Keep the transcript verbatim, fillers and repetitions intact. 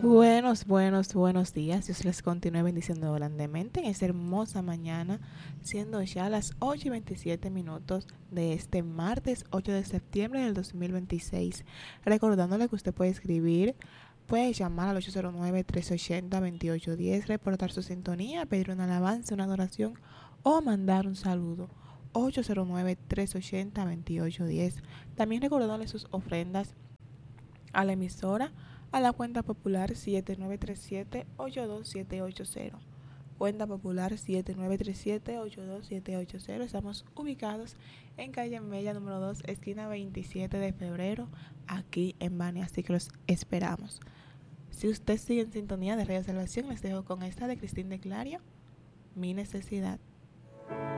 Buenos, buenos, buenos días. Dios les continúe bendiciendo grandemente en esta hermosa mañana, siendo ya las ocho y veintisiete minutos de este martes ocho de septiembre del dos mil veintiséis. Recordándole que usted puede escribir, puede llamar al ocho cero nueve, tres ochenta, veintiocho diez, reportar su sintonía, pedir una alabanza, una adoración o mandar un saludo. ocho cero nueve, tres ochenta, veintiocho diez. También recordándole sus ofrendas a la emisora a la cuenta popular siete nueve tres siete, ocho dos siete ocho cero. Cuenta popular siete nueve tres siete, ocho dos siete ocho cero. Estamos ubicados en calle Mella número dos, esquina veintisiete de febrero, aquí en Bania, así que los esperamos. Si usted sigue en sintonía de Radio Salvación, les dejo con esta de Cristín de Clario, Mi Necesidad.